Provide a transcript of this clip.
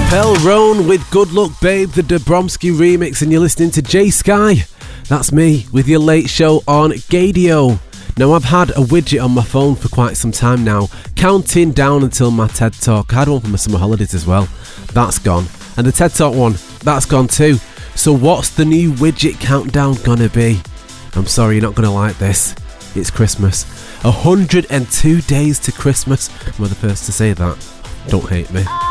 Pell Roan with Good Luck Babe, the Dabrowski remix, and you're listening to J Sky. That's me with your late show on Gadio. Now, I've had a widget on my phone for quite some time now, counting down until my TED Talk. I had one for my summer holidays as well. That's gone. And the TED Talk one, that's gone too. So what's the new widget countdown gonna be? I'm sorry, you're not gonna like this. It's Christmas. 102 days to Christmas. I'm the first to say that. Don't hate me.